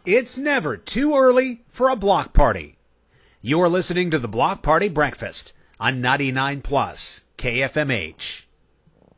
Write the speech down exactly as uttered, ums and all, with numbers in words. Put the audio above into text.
It's never too early for a block party. You're listening to the Block Party Breakfast on ninety-nine plus K F M H.